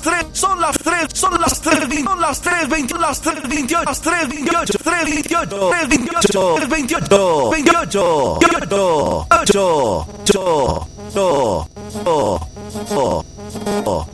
3, son las 3, son las 3, son las 3, 20, las 3, 28, las 3, 28, 3, 28, 3, 28, 3, 28, 28, 28, 8, 8, 8, 8, 8, 8.